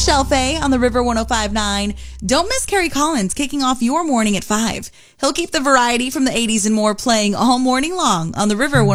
Rochelle Faye on the River 105.9. Don't miss Kerry Collins kicking off your morning at 5. He'll keep the variety from the 80s and more playing all morning long on the River 105.9.